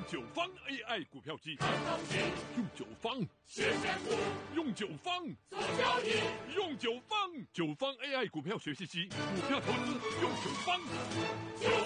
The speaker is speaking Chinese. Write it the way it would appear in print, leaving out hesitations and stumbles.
九方 AI 股票机， 看行情， 用九方学选股， 用九方做交易， 用九方9方 AI 股票学习机，股票投资用九方。 九